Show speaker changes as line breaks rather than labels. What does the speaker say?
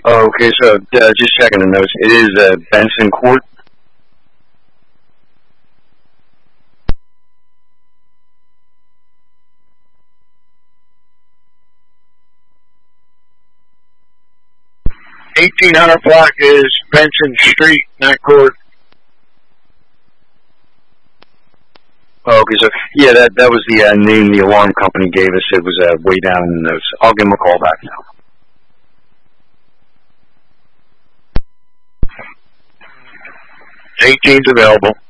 Oh, okay, so just checking the notes. It is Benson Court.
$1,800 block is Benson Street, not Court.
Oh, okay, so yeah, that was the name the alarm company gave us. It was way down in the notes. I'll give them a call back now.
18's available.